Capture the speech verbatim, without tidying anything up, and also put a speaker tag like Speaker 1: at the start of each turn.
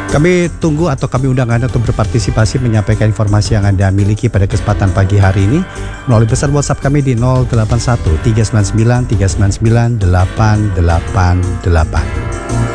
Speaker 1: Kami tunggu atau kami undang Anda untuk berpartisipasi menyampaikan informasi yang Anda miliki pada kesempatan pagi hari ini melalui pesan WhatsApp kami di nol delapan satu tiga sembilan sembilan tiga sembilan sembilan delapan delapan delapan.